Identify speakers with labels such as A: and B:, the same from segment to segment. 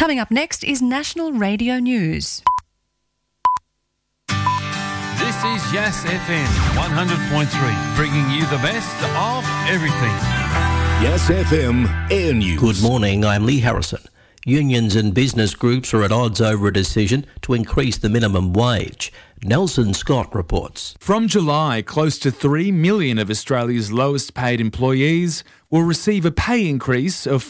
A: Coming up next is National Radio News.
B: This is Yas FM 100.3, bringing you the best of everything.
C: Yas FM Air News.
D: Good morning, I'm Lee Harrison. Unions and business groups are at odds over a decision to increase the minimum wage. Nelson Scott reports.
E: From July, close to 3 million of Australia's lowest paid employees will receive a pay increase of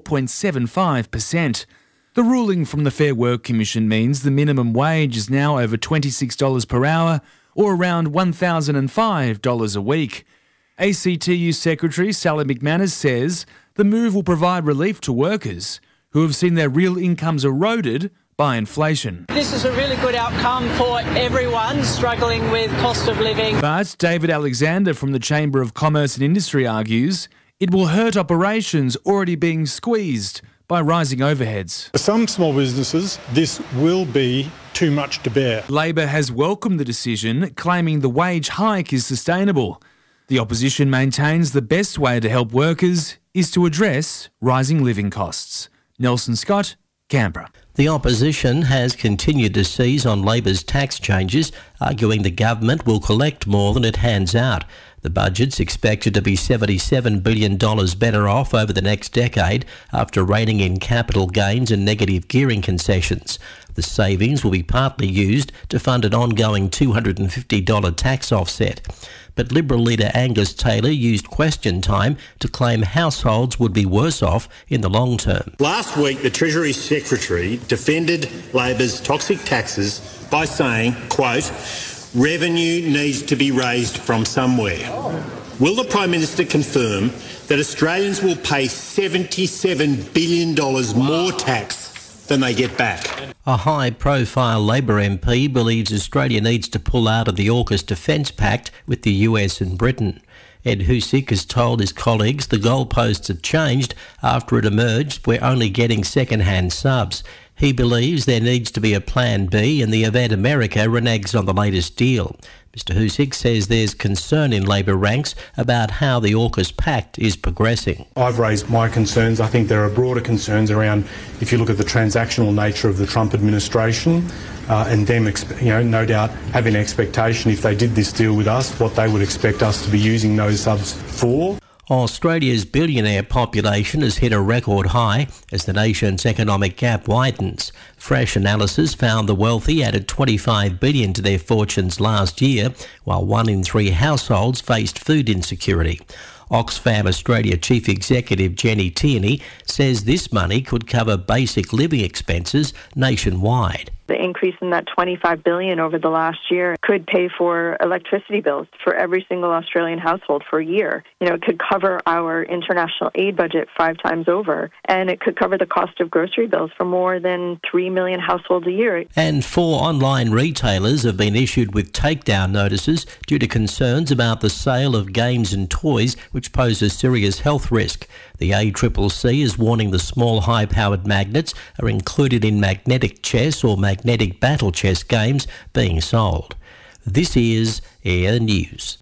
E: 4.75%. The ruling from the Fair Work Commission means the minimum wage is now over $26 per hour, or around $1,005 a week. ACTU Secretary Sally McManus says the move will provide relief to workers who have seen their real incomes eroded by inflation.
F: This is a really good outcome for everyone struggling with cost of living.
E: But David Alexander from the Chamber of Commerce and Industry argues it will hurt operations already being squeezed by rising overheads.
G: For some small businesses, this will be too much to bear.
E: Labor has welcomed the decision, claiming the wage hike is sustainable. The opposition maintains the best way to help workers is to address rising living costs. Nelson Scott, Canberra.
D: The opposition has continued to seize on Labor's tax changes, arguing the government will collect more than it hands out. The budget's expected to be $77 billion better off over the next decade after reining in capital gains and negative gearing concessions. The savings will be partly used to fund an ongoing $250 tax offset. But Liberal leader Angus Taylor used question time to claim households would be worse off in the long term.
H: Last week, the Treasury Secretary defended Labor's toxic taxes by saying, quote, revenue needs to be raised from somewhere. Will the Prime Minister confirm that Australians will pay $77 billion more tax than they get back?
D: A high-profile Labor MP believes Australia needs to pull out of the AUKUS Defence Pact with the US and Britain. Ed Husic has told his colleagues the goalposts have changed after it emerged we're only getting second-hand subs. He believes there needs to be a plan B in the event America reneges on the latest deal. Mr Husic says there's concern in Labor ranks about how the AUKUS Pact is progressing.
G: I've raised my concerns. I think there are broader concerns around, if you look at the transactional nature of the Trump administration, and them, no doubt having an expectation if they did this deal with us, what they would expect us to be using those subs for.
D: Australia's billionaire population has hit a record high as the nation's economic gap widens. Fresh analysis found the wealthy added $25 billion to their fortunes last year, while 1 in 3 households faced food insecurity. Oxfam Australia Chief Executive Jenny Tierney says this money could cover basic living expenses nationwide.
I: The increase in that $25 billion over the last year could pay for electricity bills for every single Australian household for a year. It could cover our international aid budget 5 times over, and it could cover the cost of grocery bills for more than 3 million households a year.
D: And 4 online retailers have been issued with takedown notices due to concerns about the sale of games and toys which pose a serious health risk. The ACCC is warning the small high-powered magnets are included in magnetic chess or magnetic battle chess games being sold. This is Air News.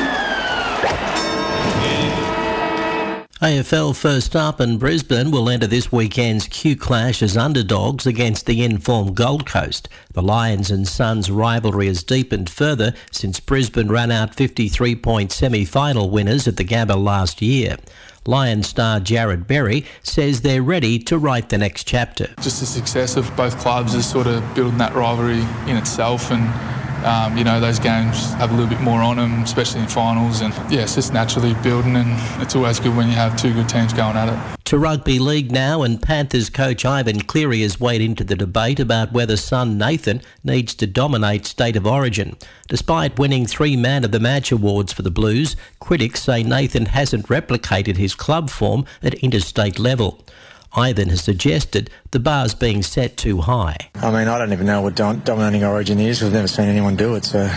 D: AFL First Up and Brisbane will enter this weekend's Q Clash as underdogs against the in-form Gold Coast. The Lions and Suns rivalry has deepened further since Brisbane ran out 53-point semi-final winners at the Gabba last year. Lions star Jared Berry says they're ready to write the next chapter.
J: Just the success of both clubs is sort of building that rivalry in itself, and those games have a little bit more on them, especially in finals, and it's just naturally building, and it's always good when you have 2 good teams going at it.
D: To rugby league now, and Panthers coach Ivan Cleary has weighed into the debate about whether son Nathan needs to dominate State of Origin. Despite winning 3 Man of the Match awards for the Blues, critics say Nathan hasn't replicated his club form at interstate level. Ivan has suggested the bar's being set too high.
K: I mean, I don't even know what dominating Origin is. We've never seen anyone do it. So,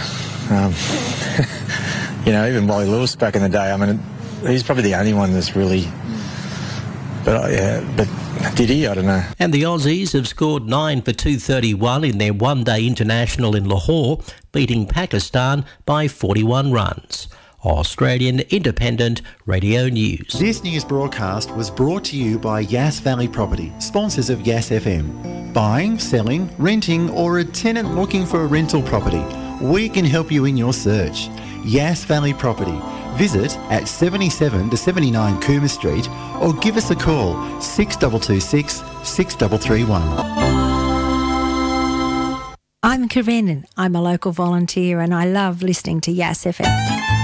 K: even Wally Lewis back in the day, I mean, he's probably the only one that's really... But did he? I don't know.
D: And the Aussies have scored 9 for 231 in their one-day international in Lahore, beating Pakistan by 41 runs. Australian Independent Radio News.
L: This news broadcast was brought to you by Yass Valley Property, sponsors of Yass FM. Buying, selling, renting, or a tenant looking for a rental property, we can help you in your search. Yass Valley Property. Visit at 77 to 79 Coomer Street or give us a call 6226 6331.
M: I'm Karenin. I'm a local volunteer and I love listening to Yass FM.